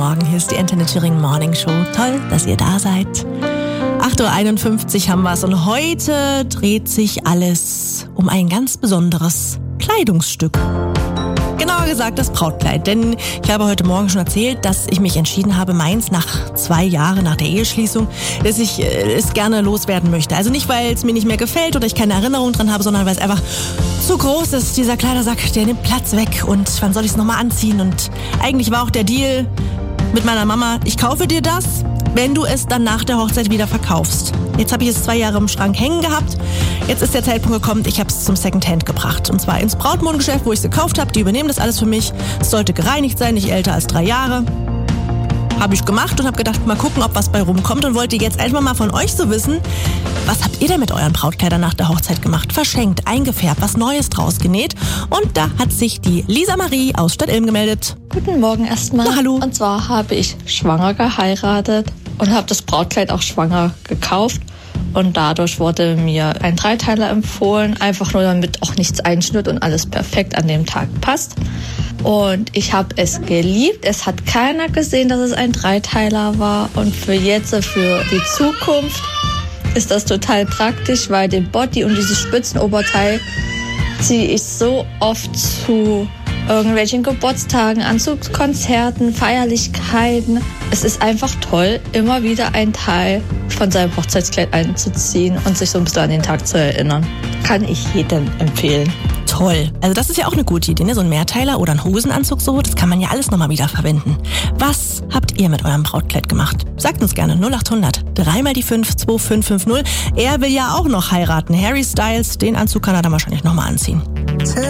Morgen, hier ist die Antenne Thüringen Morning Show. Toll, dass ihr da seid. 8.51 Uhr haben wir es und heute dreht sich alles um ein ganz besonderes Kleidungsstück. Genauer gesagt das Brautkleid, denn ich habe heute Morgen schon erzählt, dass ich mich entschieden habe, meins nach 2 Jahren nach der Eheschließung, dass ich es gerne loswerden möchte. Also nicht, weil es mir nicht mehr gefällt oder ich keine Erinnerung dran habe, sondern weil es einfach zu groß ist. Dieser Kleidersack, der nimmt Platz weg und wann soll ich es nochmal anziehen? Und eigentlich war auch der Deal mit meiner Mama, ich kaufe dir das, wenn du es dann nach der Hochzeit wieder verkaufst. Jetzt habe ich es 2 Jahre im Schrank hängen gehabt. Jetzt ist der Zeitpunkt gekommen, ich habe es zum Secondhand gebracht. Und zwar ins Brautmodengeschäft, wo ich es gekauft habe. Die übernehmen das alles für mich. Es sollte gereinigt sein, nicht älter als 3 Jahre. Habe ich gemacht und habe gedacht, mal gucken, ob was bei rumkommt. Und wollte jetzt einfach mal von euch so wissen, was habt ihr denn mit euren Brautkleidern nach der Hochzeit gemacht? Verschenkt, eingefärbt, was Neues draus genäht. Und da hat sich die Lisa Marie aus Stadt-Ilm gemeldet. Guten Morgen erstmal. Na, hallo. Und zwar habe ich schwanger geheiratet und habe das Brautkleid auch schwanger gekauft. Und dadurch wurde mir ein Dreiteiler empfohlen, einfach nur damit auch nichts einschnitt und alles perfekt an dem Tag passt. Und ich habe es geliebt. Es hat keiner gesehen, dass es ein Dreiteiler war. Und für jetzt, für die Zukunft, ist das total praktisch, weil den Body und dieses Spitzenoberteil ziehe ich so oft zu irgendwelchen Geburtstagen, an zu Konzerten, Feierlichkeiten. Es ist einfach toll, immer wieder ein Teil von seinem Hochzeitskleid einzuziehen und sich so ein bisschen an den Tag zu erinnern. Kann ich jedem empfehlen. Toll. Also das ist ja auch eine gute Idee, ne? So ein Mehrteiler oder ein Hosenanzug, so, das kann man ja alles nochmal wieder verwenden. Was habt ihr mit eurem Brautkleid gemacht? Sagt uns gerne 0800 3 mal die 5 2550. Er will ja auch noch heiraten. Harry Styles, den Anzug kann er dann wahrscheinlich nochmal anziehen.